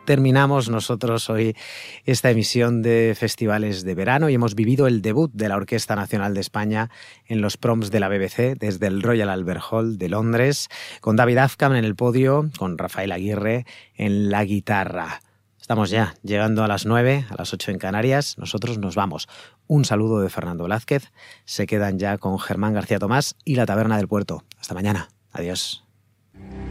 terminamos nosotros hoy esta emisión de Festivales de Verano y hemos vivido el debut de la Orquesta Nacional de España en los proms de la BBC desde el Royal Albert Hall de Londres, con David Azcam en el podio, con Rafael Aguirre en la guitarra. Estamos ya llegando a las 9, a las 8 en Canarias. Nosotros nos vamos. Un saludo de Fernando Blázquez. Se quedan ya con Germán García Tomás y La Taberna del Puerto. Hasta mañana. Adiós.